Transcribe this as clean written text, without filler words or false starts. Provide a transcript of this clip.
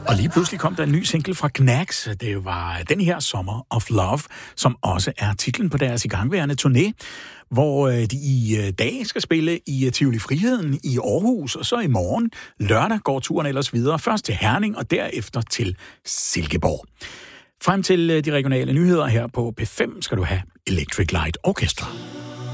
Og lige pludselig kom der en ny single fra Knax. Det var den her Summer of Love, som også er titlen på deres igangværende turné, hvor de i dag skal spille i Tivoli Friheden i Aarhus, og så i morgen, lørdag, går turen ellers videre. Først til Herning, og derefter til Silkeborg. Frem til de regionale nyheder her på P5 skal du have Electric Light Orchestra.